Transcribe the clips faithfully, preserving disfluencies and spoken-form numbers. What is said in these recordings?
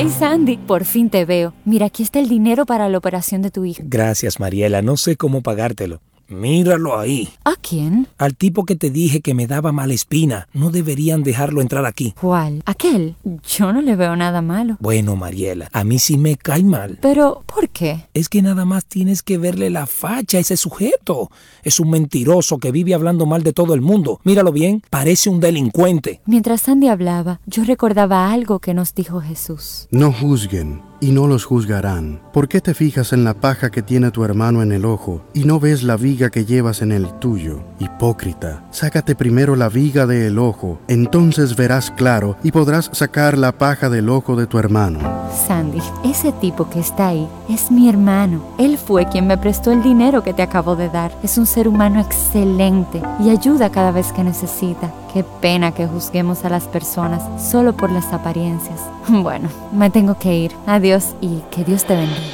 Ay, Sandy, por fin te veo. Mira, aquí está el dinero para la operación de tu hija. Gracias, Mariela. No sé cómo pagártelo. Míralo ahí. ¿A quién? Al tipo que te dije que me daba mala espina. No deberían dejarlo entrar aquí. ¿Cuál? ¿Aquel? Yo no le veo nada malo. Bueno, Mariela, a mí sí me cae mal. ¿Pero por qué? Es que nada más tienes que verle la facha a ese sujeto. Es un mentiroso que vive hablando mal de todo el mundo. Míralo bien, parece un delincuente. Mientras Sandy hablaba, yo recordaba algo que nos dijo Jesús. No juzguen, y no los juzgarán. ¿Por qué te fijas en la paja que tiene tu hermano en el ojo, y no ves la viga que llevas en el tuyo? Hipócrita, sácate primero la viga del ojo, entonces verás claro y podrás sacar la paja del ojo de tu hermano. Sandy, ese tipo que está ahí es mi hermano. Él fue quien me prestó el dinero que te acabo de dar. Es un ser humano excelente y ayuda cada vez que necesita. Qué pena que juzguemos a las personas solo por las apariencias. Bueno, me tengo que ir. Adiós y que Dios te bendiga.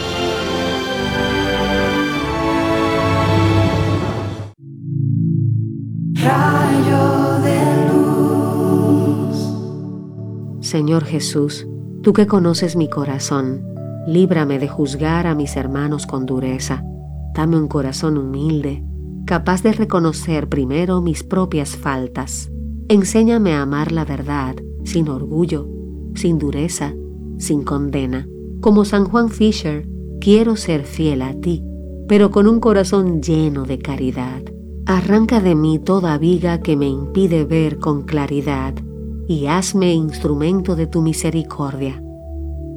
Rayo de luz. Señor Jesús, tú que conoces mi corazón, líbrame de juzgar a mis hermanos con dureza. Dame un corazón humilde, capaz de reconocer primero mis propias faltas. Enséñame a amar la verdad, sin orgullo, sin dureza, sin condena. Como San Juan Fisher, quiero ser fiel a ti, pero con un corazón lleno de caridad. Arranca de mí toda viga que me impide ver con claridad y hazme instrumento de tu misericordia.